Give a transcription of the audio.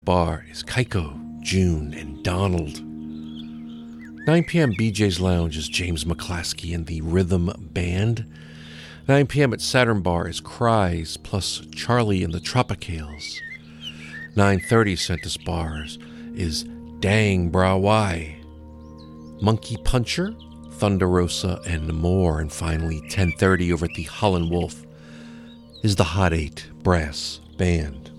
Bar is Kaiko, June, and Donald. 9 p.m. BJ's Lounge is James McClaskey and the Rhythm Band. 9 p.m. at Saturn Bar is Cries plus Charlie and the Tropicales. 9:30 Centus Bars is Dang Bra Why, Monkey Puncher, Thunder Rosa, and more. And finally, 10:30 over at the Holland Wolf is the Hot 8 Brass Band.